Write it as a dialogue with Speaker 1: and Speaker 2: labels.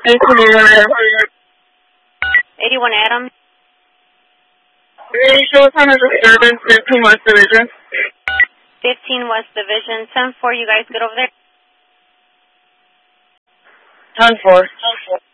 Speaker 1: 81 Adam.
Speaker 2: 81 Adam.
Speaker 1: Hey, show what time is disturbance, 15 West Division.
Speaker 2: 15 West Division. 10-4, you guys good over there?
Speaker 1: 10-4.